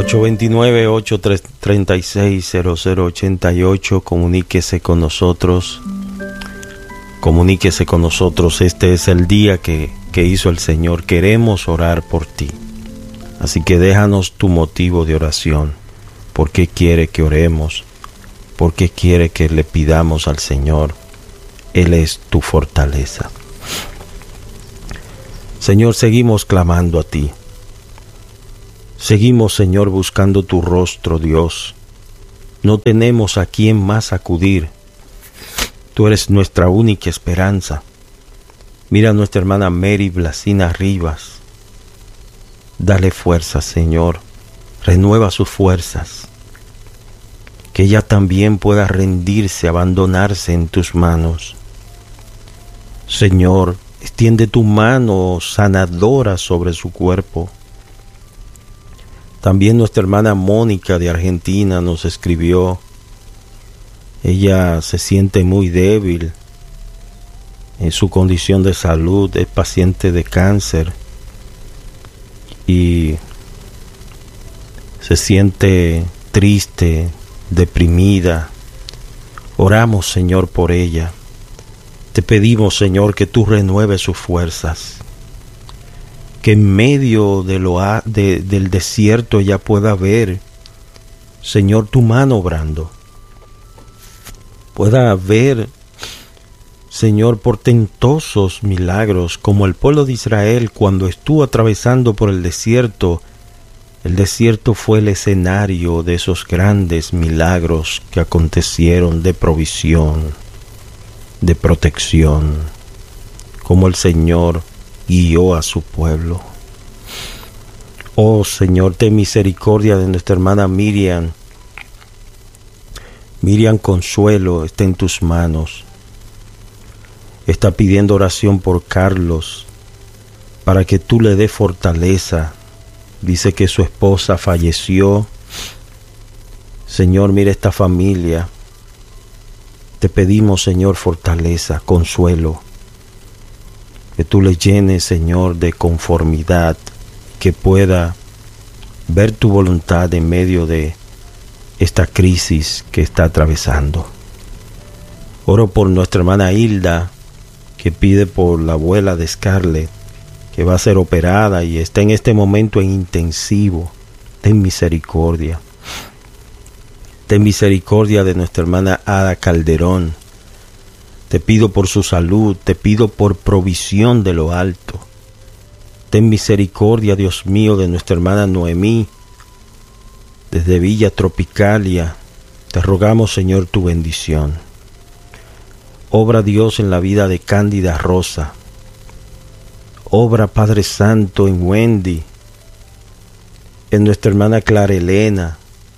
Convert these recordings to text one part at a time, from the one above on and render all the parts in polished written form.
829-836-0088. Comuníquese con nosotros. Comuníquese con nosotros. Este es el día que hizo el Señor. Queremos orar por ti. Así que déjanos tu motivo de oración. ¿Por qué quiere que oremos? ¿Por qué quiere que le pidamos al Señor? Él es tu fortaleza. Señor, seguimos clamando a ti. Seguimos, Señor, buscando tu rostro, Dios. No tenemos a quién más acudir. Tú eres nuestra única esperanza. Mira a nuestra hermana Mary Blasina Rivas. Dale fuerza, Señor. Renueva sus fuerzas. Que ella también pueda rendirse, abandonarse en tus manos. Señor, extiende tu mano sanadora sobre su cuerpo. También nuestra hermana Mónica de Argentina nos escribió. Ella se siente muy débil en su condición de salud, es paciente de cáncer y se siente triste, deprimida. Oramos, Señor, por ella. Te pedimos, Señor, que tú renueves sus fuerzas. Que en medio del desierto ella pueda ver, Señor, tu mano obrando. Pueda ver, Señor, portentosos milagros, como el pueblo de Israel cuando estuvo atravesando por el desierto. El desierto fue el escenario de esos grandes milagros que acontecieron de provisión, de protección, como el Señor guió a su pueblo. Oh Señor, ten misericordia de nuestra hermana Miriam. Miriam Consuelo está en tus manos. Está pidiendo oración por Carlos para que tú le des fortaleza. Dice que su esposa falleció. Señor, mira esta familia. Te pedimos, Señor, fortaleza, consuelo. Que tú le llenes, Señor, de conformidad, que pueda ver tu voluntad en medio de esta crisis que está atravesando. Oro por nuestra hermana Hilda, que pide por la abuela de Scarlett, que va a ser operada y está en este momento en intensivo. Ten misericordia. Ten misericordia de nuestra hermana Ada Calderón. Te pido por su salud, te pido por provisión de lo alto. Ten misericordia, Dios mío, de nuestra hermana Noemí, desde Villa Tropicalia. Te rogamos, Señor, tu bendición. Obra, Dios, en la vida de Cándida Rosa. Obra, Padre Santo, en Wendy, en nuestra hermana Clara Elena.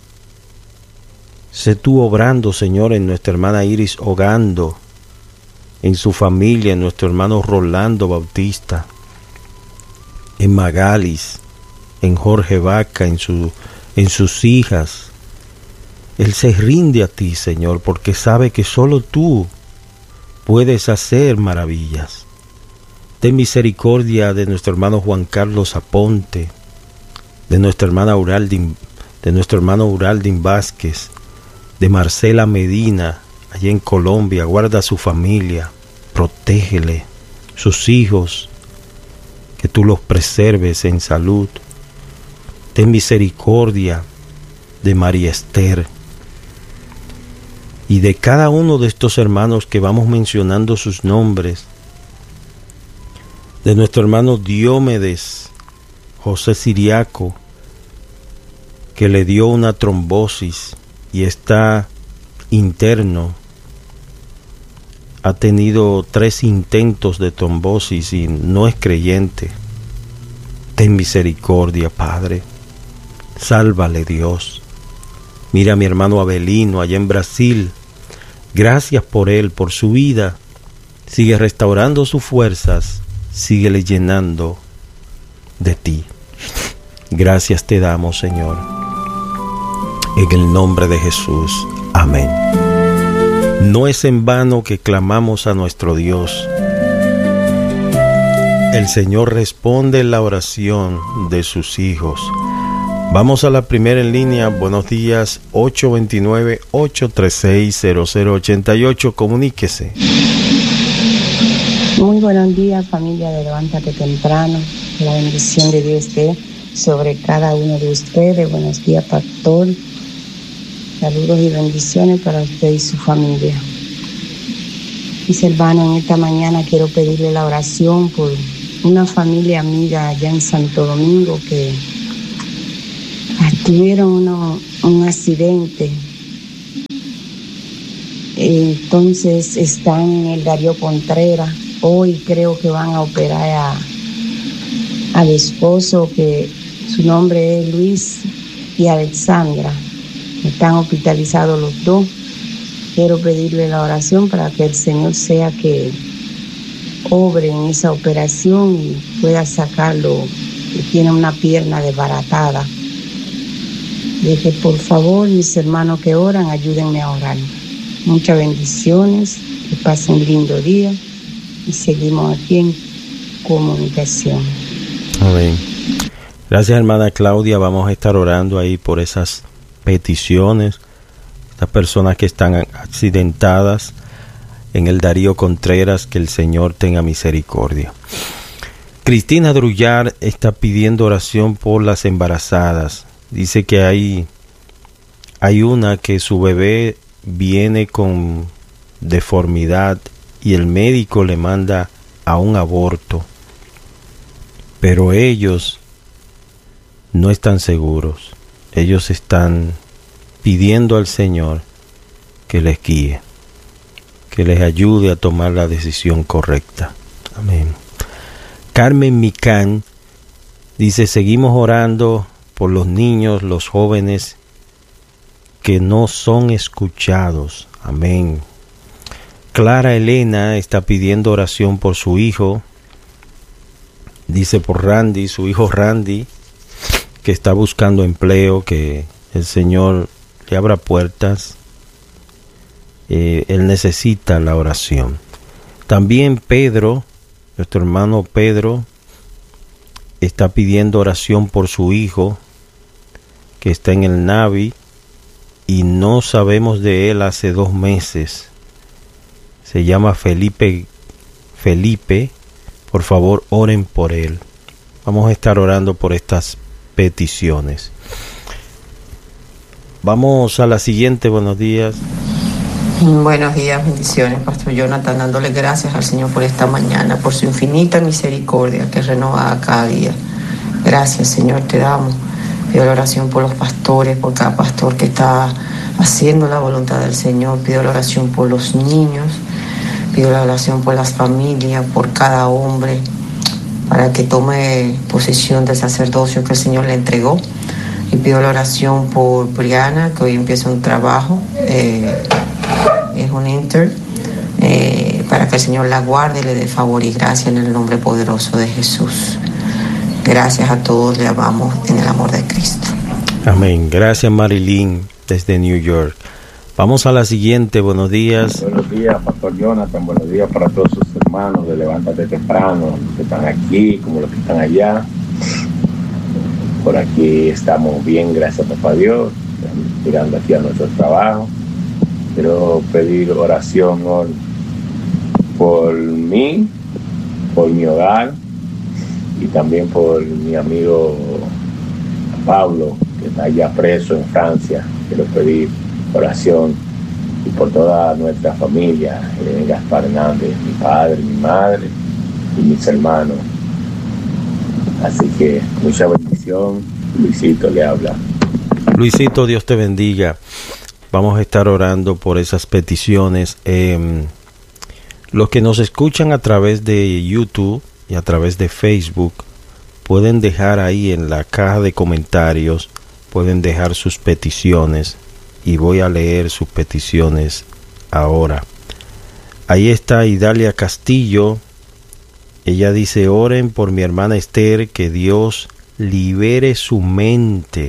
Sé tú obrando, Señor, en nuestra hermana Iris Ogando, en su familia, en nuestro hermano Rolando Bautista, en Magalis, en Jorge Vaca, en sus hijas. Él se rinde a ti, Señor, porque sabe que solo tú puedes hacer maravillas. Ten misericordia de nuestro hermano Juan Carlos Aponte, de nuestra hermana Uraldin, de nuestro hermano Uraldin Vázquez, de Marcela Medina, allá en Colombia. Guarda a su familia, protégele, sus hijos, que tú los preserves en salud. Ten misericordia de María Esther y de cada uno de estos hermanos que vamos mencionando sus nombres. De nuestro hermano Diomedes José Siriaco, que le dio una trombosis y está interno. Ha tenido 3 intentos de trombosis y no es creyente. Ten misericordia, Padre. Sálvale, Dios. Mira a mi hermano Abelino allá en Brasil. Gracias por él, por su vida. Sigue restaurando sus fuerzas. Síguele llenando de ti. Gracias te damos, Señor. En el nombre de Jesús. Amén. No es en vano que clamamos a nuestro Dios. El Señor responde la oración de sus hijos. Vamos a la primera en línea. Buenos días, 829-836-0088. Comuníquese. Muy buenos días, familia de Levántate Temprano. La bendición de Dios esté sobre cada uno de ustedes. Buenos días, pastor. Saludos y bendiciones para usted y su familia. Mis hermanos, en esta mañana quiero pedirle la oración por una familia amiga allá en Santo Domingo que tuvieron un accidente. Entonces están en el Darío Contreras. Hoy creo que van a operar al esposo, que su nombre es Luis y Alexandra. Están hospitalizados los dos. Quiero pedirle la oración para que el Señor sea que obre en esa operación y pueda sacarlo, que tiene una pierna desbaratada. Dije, por favor, mis hermanos que oran, ayúdenme a orar. Muchas bendiciones, que pasen un lindo día y seguimos aquí en comunicación. Amén. Gracias, hermana Claudia. Vamos a estar orando ahí por esas peticiones, estas personas que están accidentadas en el Darío Contreras, que el Señor tenga misericordia. Cristina Drullar está pidiendo oración por las embarazadas. Dice que hay una que su bebé viene con deformidad y el médico le manda a un aborto, pero ellos no están seguros. Ellos están pidiendo al Señor que les guíe, que les ayude a tomar la decisión correcta. Amén. Carmen Micán dice, seguimos orando por los niños, los jóvenes que no son escuchados. Amén. Clara Elena está pidiendo oración por su hijo. Dice por Randy, su hijo Randy, que está buscando empleo, que el Señor le abra puertas. Él necesita la oración. También Pedro, nuestro hermano Pedro, está pidiendo oración por su hijo, que está en el Navy y no sabemos de él hace 2 meses. Se llama Felipe. Por favor, oren por él. Vamos a estar orando por estas peticiones. Vamos a la siguiente. Buenos días. Buenos días, bendiciones, Pastor Jonathan, dándole gracias al Señor por esta mañana, por su infinita misericordia que renueva cada día. Gracias, Señor, te damos. Pido la oración por los pastores, por cada pastor que está haciendo la voluntad del Señor. Pido la oración por los niños, pido la oración por las familias, por cada hombre, para que tome posesión del sacerdocio que el Señor le entregó. Y pido la oración por Briana, que hoy empieza un trabajo, es un intern, para que el Señor la guarde, le dé favor y gracia en el nombre poderoso de Jesús. Gracias a todos, le amamos en el amor de Cristo. Amén. Gracias, Marilyn, desde New York. Vamos a la siguiente. Buenos días. Buenos días, Pastor Jonathan. Buenos días para todos sus hermanos de Levántate Temprano, los que están aquí como los que están allá. Por aquí estamos bien, gracias a papá Dios, mirando aquí a nuestro trabajo. Quiero pedir oración hoy por mí, por mi hogar y también por mi amigo Pablo, que está allá preso en Francia. Quiero pedir oración y por toda nuestra familia, Gaspar Hernández, mi padre, mi madre y mis hermanos. Así que mucha bendición. Luisito le habla. Luisito, Dios te bendiga. Vamos a estar orando por esas peticiones. Los que nos escuchan a través de YouTube y a través de Facebook, pueden dejar ahí en la caja de comentarios, pueden dejar sus peticiones y voy a leer sus peticiones ahora. Ahí está Idalia Castillo. Ella dice, oren por mi hermana Esther, que Dios libere su mente,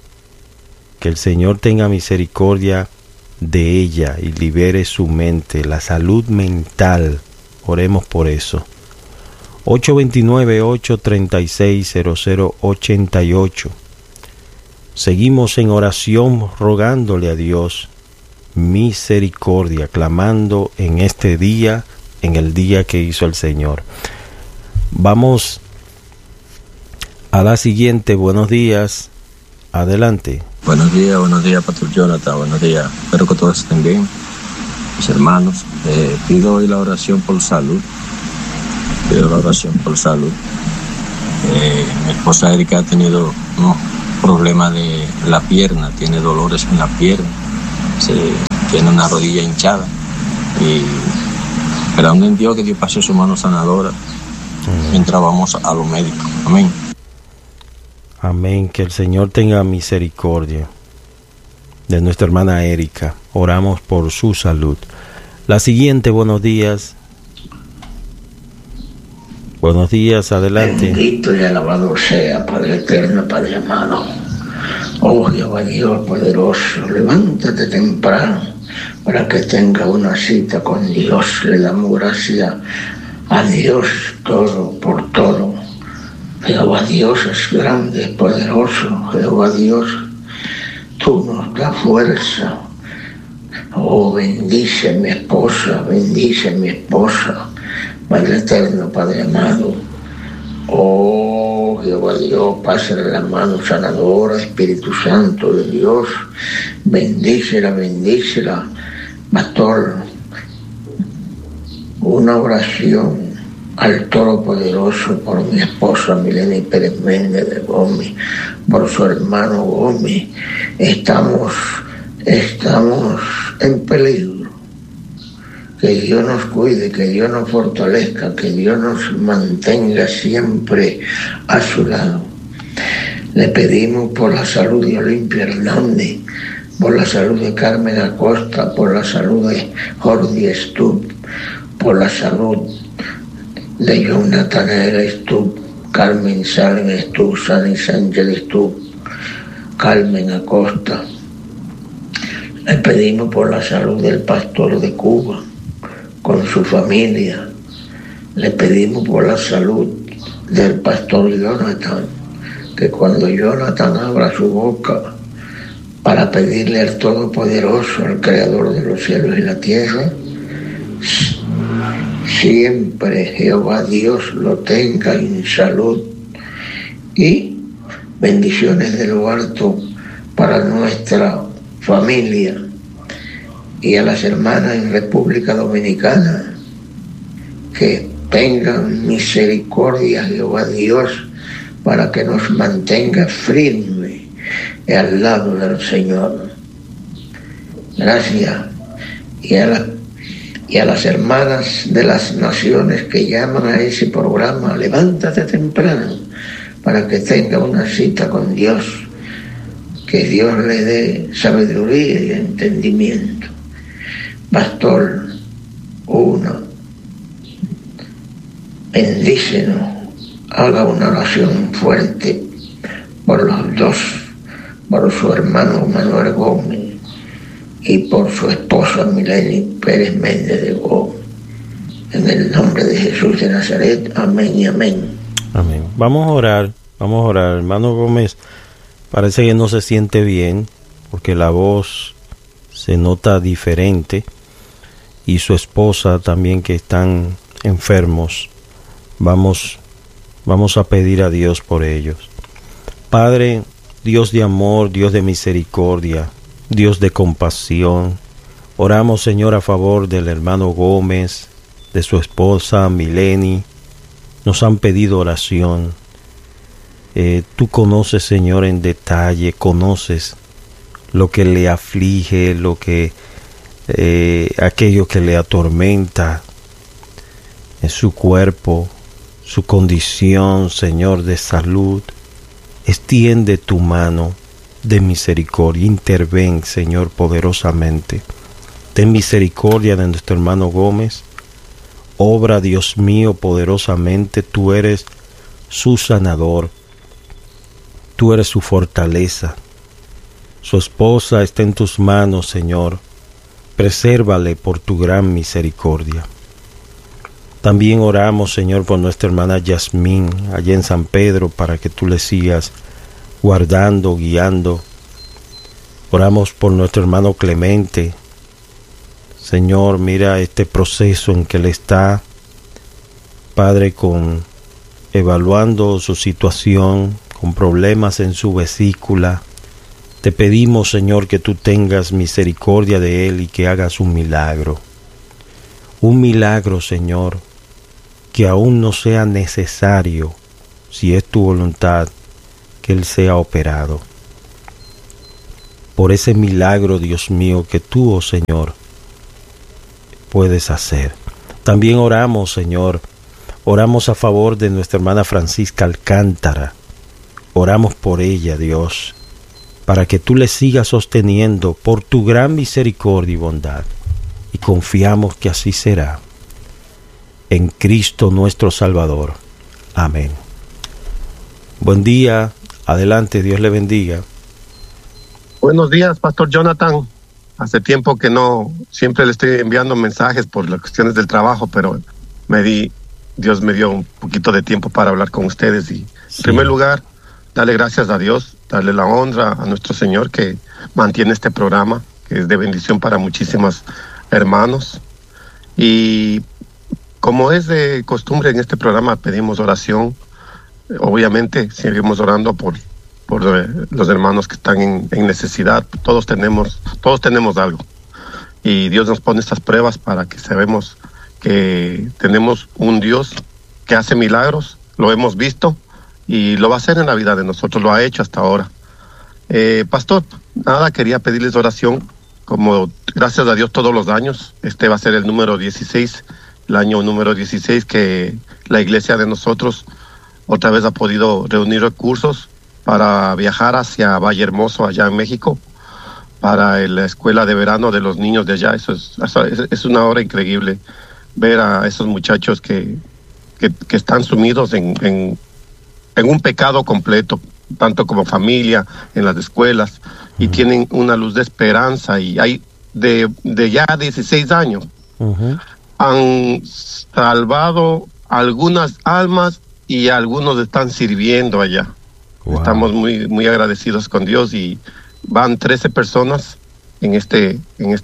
que el Señor tenga misericordia de ella y libere su mente, la salud mental. Oremos por eso. 829-836-0088. Seguimos en oración rogándole a Dios misericordia, clamando en este día, en el día que hizo el Señor. Vamos a la siguiente. Buenos días. Adelante. Buenos días, Pastor Jonathan. Buenos días. Espero que todos estén bien, mis hermanos. Pido hoy la oración por salud. Mi esposa Erika ha tenido unos problemas de la pierna, tiene dolores en la pierna, tiene una rodilla hinchada. Y esperando en Dios que Dios pase su mano sanadora mientras vamos a los médicos. Amén. Amén. Que el Señor tenga misericordia de nuestra hermana Erika. Oramos por su salud. La siguiente, buenos días. Buenos días, adelante. Bendito y alabado sea, Padre eterno, Padre amado. Oh Jehová Dios poderoso, levántate temprano para que tenga una cita con Dios. Le damos gracias a Dios todo por todo. Jehová Dios es grande, es poderoso. Jehová Dios, tú nos das fuerza. Oh, bendice a mi esposa, Padre eterno, Padre amado. Oh, Jehová Dios, pásale la mano sanadora, Espíritu Santo de Dios. Bendícela. Pastor, una oración al Todopoderoso por mi esposa Mileni Pérez Méndez de Gómez, por su hermano Gómez. Estamos en peligro. Que Dios nos cuide, que Dios nos fortalezca, que Dios nos mantenga siempre a su lado. Le pedimos por la salud de Olimpia Hernández, por la salud de Carmen Acosta, por la salud de Jordi Stubb, por la salud de Jonathan Stubb, Carmen Salen Stubb, Sani Sánchez Stubb, Carmen Acosta. Le pedimos por la salud del pastor de Cuba, con su familia. Le pedimos por la salud del pastor Jonathan, que cuando Jonathan abra su boca para pedirle al Todopoderoso, al Creador de los cielos y la tierra, siempre Jehová Dios lo tenga en salud. Y bendiciones de lo alto para nuestra familia y a las hermanas en República Dominicana, que tengan misericordia Jehová Dios para que nos mantenga firme al lado del Señor. Gracias. Y a las hermanas de las naciones que llaman a ese programa, levántate temprano para que tenga una cita con Dios, que Dios le dé sabiduría y entendimiento. Pastor, bendícenos, haga una oración fuerte por los dos, por su hermano Manuel Gómez y por su esposa Mileni Pérez Méndez de Gómez. En el nombre de Jesús de Nazaret, amén y amén. Amén. Vamos a orar. Hermano Gómez parece que no se siente bien porque la voz se nota diferente, y su esposa también, que están enfermos. Vamos a pedir a Dios por ellos. Padre, Dios de amor, Dios de misericordia, Dios de compasión, oramos, Señor, a favor del hermano Gómez, de su esposa Mileni. Nos han pedido oración. Tú conoces, Señor, en detalle, conoces lo que le aflige, aquello que le atormenta en su cuerpo, su condición, Señor, de salud. Extiende tu mano de misericordia, interven, Señor, poderosamente. Ten misericordia de nuestro hermano Gómez. Obra, Dios mío, poderosamente. Tú eres su sanador, tú eres su fortaleza. Su esposa está en tus manos, Señor. Presérvale por tu gran misericordia. También oramos, Señor, por nuestra hermana Yasmín, allá en San Pedro, para que tú le sigas guardando, guiando, Oramos por nuestro hermano Clemente. Señor, mira este proceso en que él está, Padre, evaluando su situación, con problemas en su vesícula. Te pedimos, Señor, que tú tengas misericordia de él y que hagas un milagro. Un milagro, Señor, que aún no sea necesario, si es tu voluntad, que él sea operado. Por ese milagro, Dios mío, que tú, oh Señor, puedes hacer. También oramos, Señor, oramos a favor de nuestra hermana Francisca Alcántara. Oramos por ella, Dios, para que tú le sigas sosteniendo por tu gran misericordia y bondad. Y confiamos que así será. En Cristo nuestro Salvador. Amén. Buen día. Adelante, Dios le bendiga. Buenos días, Pastor Jonathan. Hace tiempo que no, siempre le estoy enviando mensajes por las cuestiones del trabajo, pero Dios me dio un poquito de tiempo para hablar con ustedes. Y en primer lugar, darle gracias a Dios, darle la honra a nuestro Señor que mantiene este programa, que es de bendición para muchísimos hermanos. Y como es de costumbre en este programa, pedimos oración. Obviamente, seguimos orando por los hermanos que están en necesidad. Todos tenemos algo. Y Dios nos pone estas pruebas para que sabemos que tenemos un Dios que hace milagros, lo hemos visto y lo va a hacer en la vida de nosotros, lo ha hecho hasta ahora. Pastor, nada, quería pedirles oración, como gracias a Dios todos los años, este va a ser el número 16, el año número 16 que la iglesia de nosotros otra vez ha podido reunir recursos para viajar hacia Valle Hermoso, allá en México, para la escuela de verano de los niños de allá. Eso es una hora increíble, ver a esos muchachos que están sumidos en un pecado completo, tanto como familia, en las escuelas, y tienen una luz de esperanza, y hay de ya 16 años, han salvado algunas almas y algunos están sirviendo allá. Wow. Estamos muy agradecidos con Dios, y van 13 personas en esta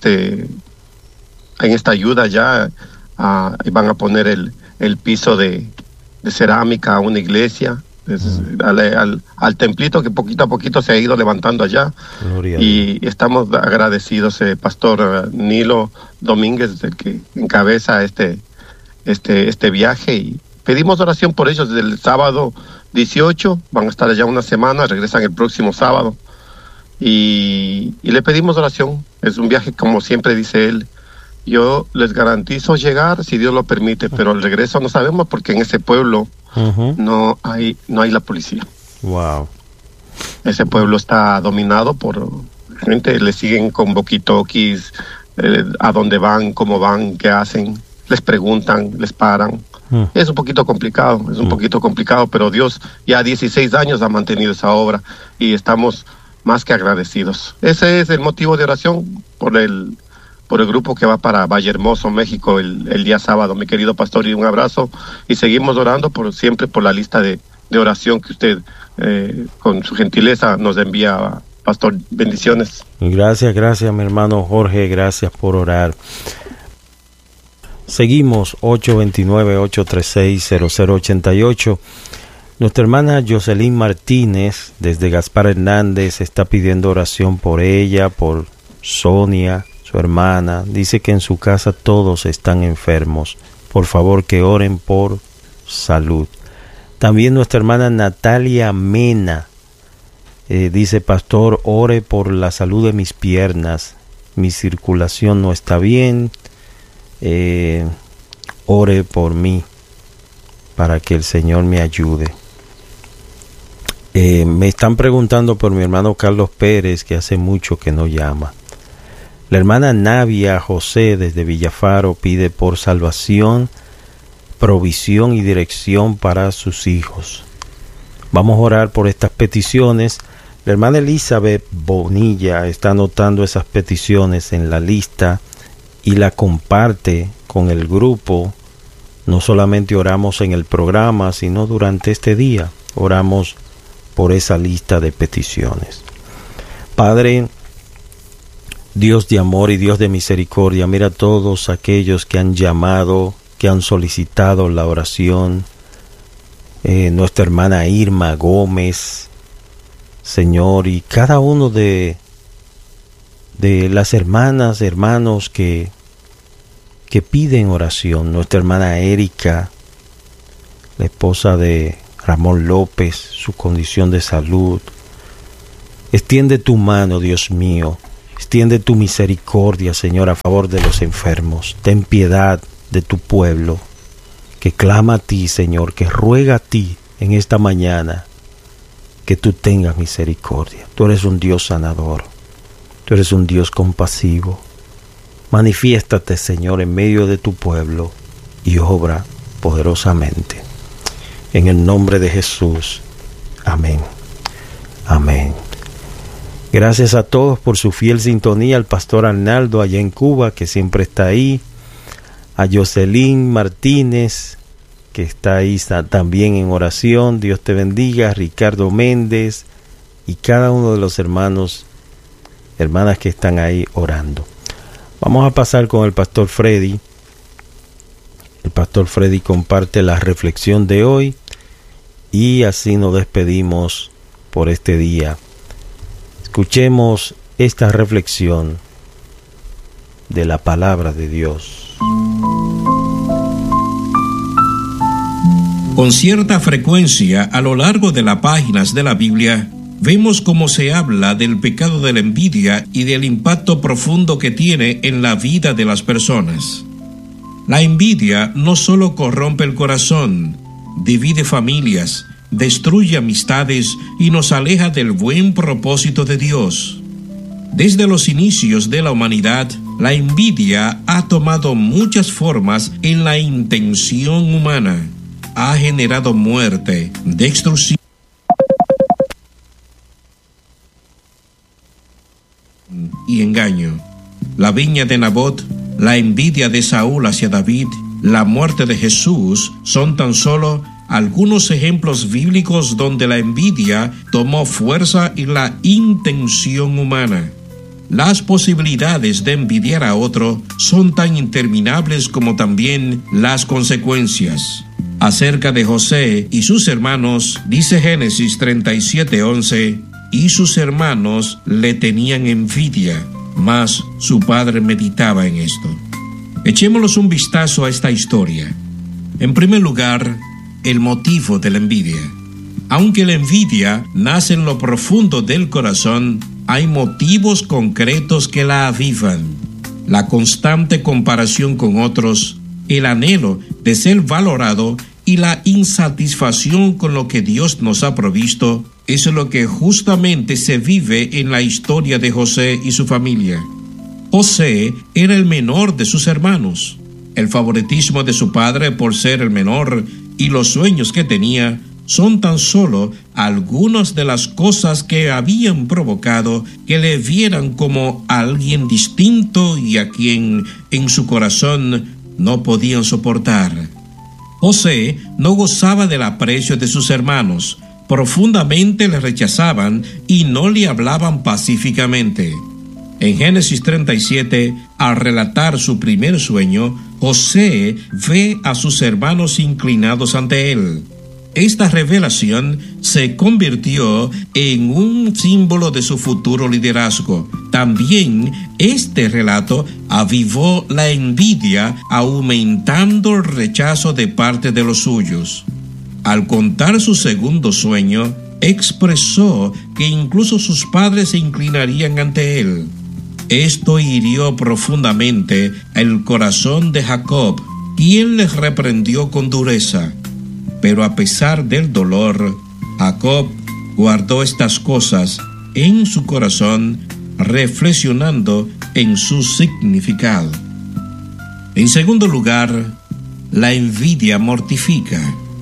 ayuda ya, y van a poner el piso de cerámica a una iglesia, al templito que poquito a poquito se ha ido levantando allá. Gloria. Y estamos agradecidos, Pastor Nilo Domínguez, el que encabeza este viaje, y pedimos oración por ellos. Desde el sábado 18 van a estar allá una semana, regresan el próximo sábado, y le pedimos oración. Es un viaje, como siempre dice él, yo les garantizo llegar si Dios lo permite, pero el regreso no sabemos, porque en ese pueblo no hay la policía. Wow. Ese pueblo está dominado por gente, le siguen con walkie-talkies, a dónde van, cómo van, qué hacen, les preguntan, les paran. Es un poquito complicado, pero Dios ya 16 años ha mantenido esa obra, y estamos más que agradecidos. Ese es el motivo de oración por el grupo que va para Valle Hermoso, México, el día sábado. Mi querido pastor, y un abrazo, y seguimos orando siempre por la lista de oración que usted con su gentileza nos envía, pastor. Bendiciones. Gracias, mi hermano Jorge, gracias por orar. Seguimos, 829-836-0088. Nuestra hermana Jocelyn Martínez, desde Gaspar Hernández, está pidiendo oración por ella, por Sonia, su hermana. Dice que en su casa todos están enfermos. Por favor, que oren por salud. También nuestra hermana Natalia Mena dice: pastor, ore por la salud de mis piernas. Mi circulación no está bien. Ore por mí para que el Señor me ayude. Me están preguntando por mi hermano Carlos Pérez, que hace mucho que no llama. La hermana Navia José desde Villafaro pide por salvación, provisión y dirección para sus hijos. Vamos a orar por estas peticiones. La hermana Elizabeth Bonilla está anotando esas peticiones en la lista y la comparte con el grupo. No solamente oramos en el programa, sino durante este día oramos por esa lista de peticiones. Padre, Dios de amor y Dios de misericordia, mira a todos aquellos que han llamado, que han solicitado la oración. Nuestra hermana Irma Gómez, Señor, y cada uno de las hermanas, hermanos que piden oración. Nuestra hermana Erika, la esposa de Ramón López, su condición de salud. Extiende tu mano, Dios mío. Extiende tu misericordia, Señor, a favor de los enfermos. Ten piedad de tu pueblo, que clama a ti, Señor, que ruega a ti en esta mañana, que tú tengas misericordia. Tú eres un Dios sanador. Tú eres un Dios compasivo. Manifiéstate, Señor, en medio de tu pueblo y obra poderosamente. En el nombre de Jesús. Amén. Amén. Gracias a todos por su fiel sintonía, al pastor Arnaldo allá en Cuba, que siempre está ahí, a Jocelyn Martínez, que está ahí también en oración. Dios te bendiga, a Ricardo Méndez y cada uno de los hermanas que están ahí orando. Vamos a pasar con el pastor Freddy. El pastor Freddy comparte la reflexión de hoy y así nos despedimos por este día. Escuchemos esta reflexión de la palabra de Dios. Con cierta frecuencia, a lo largo de las páginas de la Biblia, vemos cómo se habla del pecado de la envidia y del impacto profundo que tiene en la vida de las personas. La envidia no solo corrompe el corazón, divide familias, destruye amistades y nos aleja del buen propósito de Dios. Desde los inicios de la humanidad, la envidia ha tomado muchas formas en la intención humana. Ha generado muerte, destrucción y engaño. La viña de Nabot, la envidia de Saúl hacia David, la muerte de Jesús son tan solo algunos ejemplos bíblicos donde la envidia tomó fuerza en la intención humana. Las posibilidades de envidiar a otro son tan interminables como también las consecuencias. Acerca de José y sus hermanos, dice Génesis 37:11, y sus hermanos le tenían envidia, mas su padre meditaba en esto. Echémosles un vistazo a esta historia. En primer lugar, el motivo de la envidia. Aunque la envidia nace en lo profundo del corazón, hay motivos concretos que la avivan. La constante comparación con otros, el anhelo de ser valorado y la insatisfacción con lo que Dios nos ha provisto, eso es lo que justamente se vive en la historia de José y su familia. José era el menor de sus hermanos. El favoritismo de su padre por ser el menor y los sueños que tenía son tan solo algunas de las cosas que habían provocado que le vieran como alguien distinto y a quien en su corazón no podían soportar. José no gozaba del aprecio de sus hermanos, profundamente le rechazaban y no le hablaban pacíficamente. En Génesis 37, al relatar su primer sueño, José ve a sus hermanos inclinados ante él. Esta revelación se convirtió en un símbolo de su futuro liderazgo. También este relato avivó la envidia, aumentando el rechazo de parte de los suyos. Al contar su segundo sueño, expresó que incluso sus padres se inclinarían ante él. Esto hirió profundamente el corazón de Jacob, quien les reprendió con dureza. Pero a pesar del dolor, Jacob guardó estas cosas en su corazón, reflexionando en su significado. En segundo lugar, la envidia mortifica.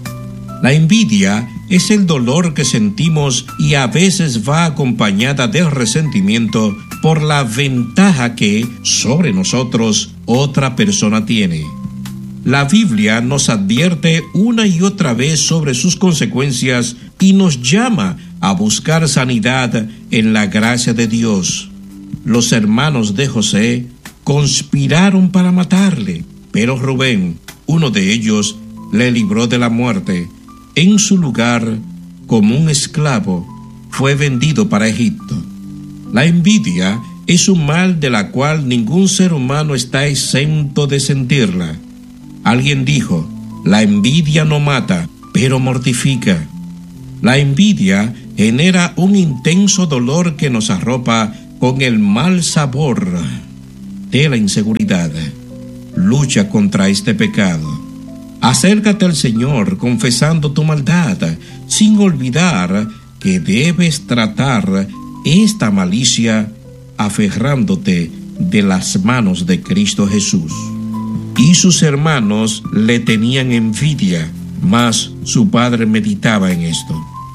La envidia es el dolor que sentimos y a veces va acompañada del resentimiento por la ventaja que sobre nosotros otra persona tiene. La Biblia nos advierte una y otra vez sobre sus consecuencias y nos llama a buscar sanidad en la gracia de Dios. los hermanos de José conspiraron para matarle, pero Rubén, uno de ellos, le libró de la muerte. En su lugar, como un esclavo, fue vendido para Egipto. La envidia es un mal de la cual ningún ser humano está exento de sentirla. Alguien dijo, la envidia no mata, pero mortifica. La envidia genera un intenso dolor que nos arropa con el mal sabor de la inseguridad. Lucha contra este pecado. Acércate al Señor confesando tu maldad, sin olvidar que debes tratar esta malicia aferrándote de las manos de Cristo Jesús. Y sus hermanos le tenían envidia, mas su padre meditaba en esto.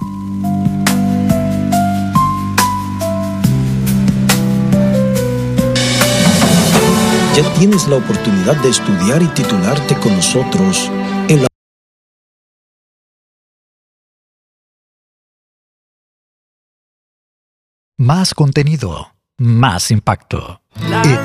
Ya tienes la oportunidad de estudiar y titularte con nosotros en la Más contenido, más impacto.